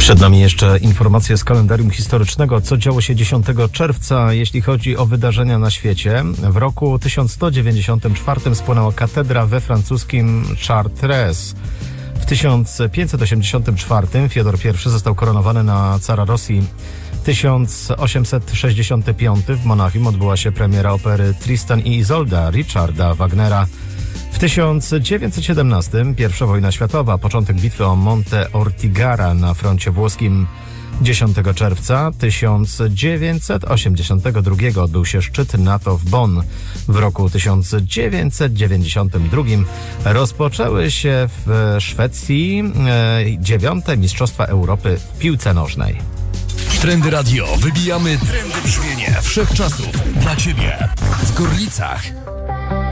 Przed nami jeszcze informacje z kalendarium historycznego, co działo się 10 czerwca, jeśli chodzi o wydarzenia na świecie. W roku 1194 spłonęła katedra we francuskim Chartres. W 1584 Fiodor I został koronowany na cara Rosji. 1865 w Monachium odbyła się premiera opery Tristan i Izolda Richarda Wagnera. W 1917 I wojna światowa, początek bitwy o Monte Ortigara na froncie włoskim. 10 czerwca 1982 odbył się szczyt NATO w Bonn. W roku 1992 rozpoczęły się w Szwecji 9. Mistrzostwa Europy w piłce nożnej. Trendy Radio. Wybijamy trendy brzmienie wszechczasów. Dla Ciebie. W Gorlicach